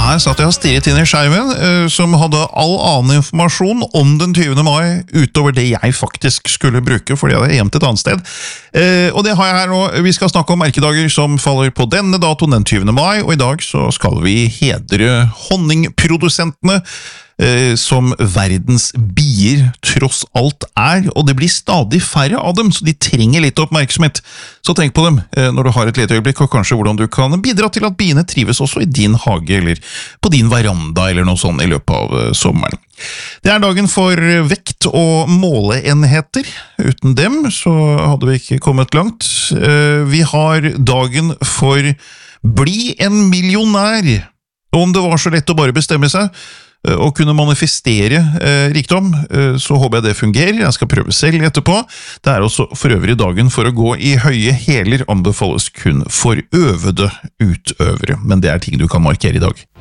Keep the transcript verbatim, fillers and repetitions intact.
Her satt jeg og stirret inn i skjermen, eh, som hadde all annen informasjon om den tyvende mai, utover det jeg faktisk skulle bruke, fordi jeg hadde gjemt et annet sted. Eh, og det har jeg her nå. Vi skal snakke om merkedager som faller på denne datoen, den tyvende mai, og i dag så skal vi hedre honningprodusentene, eh, som verdens bier tross alt er, og det blir stadig færre av dem, så de trenger litt oppmerksomhet. Så tenk på dem eh, når du har et lite øyeblikk, og kanskje hvordan du kan bidra til at biene trives også i din hage, eller på din veranda, eller noe sånt i løpet av eh, sommeren. Det er dagen for vekt- og måleenheter. Uten dem så hadde vi ikke kommet langt. Eh, vi har dagen for bli en millionær. Og om det var så lett å bare bestemme seg, og kunne manifestere eh, rikdom, eh, så håper jeg det fungerer. Jeg skal prøve selv etterpå. Det er også for øvrig dagen for å gå i høye hæler anbefales kun for øvede utøvere, men det er ting du kan markere i dag.